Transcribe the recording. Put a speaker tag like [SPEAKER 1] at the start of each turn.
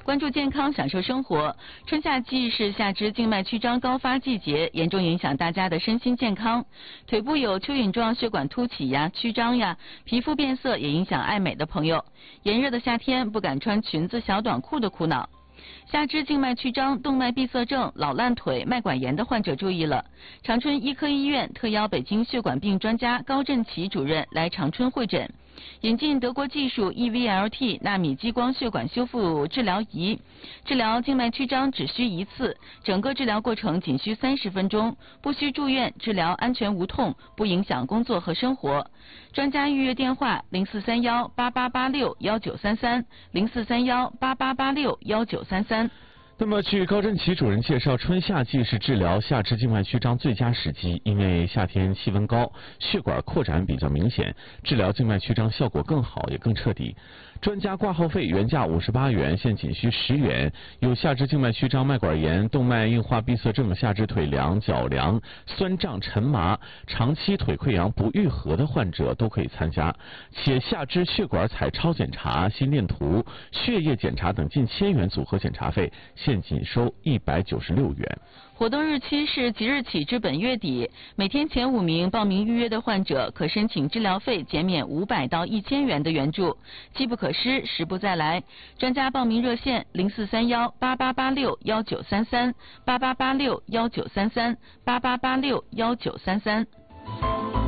[SPEAKER 1] 关注健康，享受生活。春夏季是下肢静脉曲张高发季节，严重影响大家的身心健康。腿部有蚯蚓状血管凸起呀、曲张呀，皮肤变色也影响爱美的朋友。炎热的夏天不敢穿裙子、小短裤的苦恼。下肢静脉曲张、动脉闭塞症、老烂腿、脉管炎的患者注意了！长春医科医院特邀北京血管病专家高振奇主任来长春会诊，引进德国技术 EVLT 纳米激光血管修复治疗仪，治疗静脉曲张只需一次，整个治疗过程仅需30分钟，不需住院，治疗安全无痛，不影响工作和生活。专家预约电话043188861933，043188861933。
[SPEAKER 2] 那么，据高振奇主任介绍，春夏季是治疗下肢静脉曲张最佳时机，因为夏天气温高，血管扩展比较明显，治疗静脉曲张效果更好，也更彻底。专家挂号费原价58元，现仅需10元。有下肢静脉曲张、脉管炎、动脉硬化闭塞症、下肢腿凉、脚凉、酸胀、沉麻、长期腿溃疡不愈合的患者都可以参加。且下肢血管彩超检查、心电图、血液检查等近1000元组合检查费，现仅收196元。
[SPEAKER 1] 活动日期是即日起至本月底，每天前5名报名预约的患者可申请治疗费减免500到1000元的援助，机不可失，时不再来。专家报名热线043188861933，88861933，88861933。